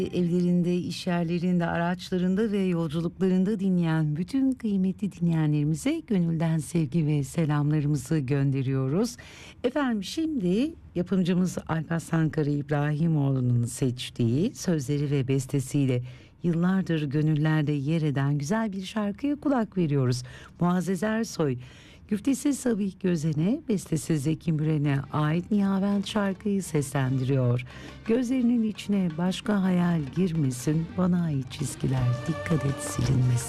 Evlerinde, iş yerlerinde, araçlarında ve yolculuklarında dinleyen bütün kıymetli dinleyenlerimize gönülden sevgi ve selamlarımızı gönderiyoruz. Efendim şimdi yapımcımız Alparslan Kara İbrahimoğlu'nun seçtiği sözleri ve bestesiyle yıllardır gönüllerde yer eden güzel bir şarkıya kulak veriyoruz. Muazzez Ersoy, güftesi Sabih Gözen'e, bestesi Zeki Müren'e ait Nihavent şarkıyı seslendiriyor. Gözlerinin içine başka hayal girmesin, bana ait çizgiler dikkat et silinmesin.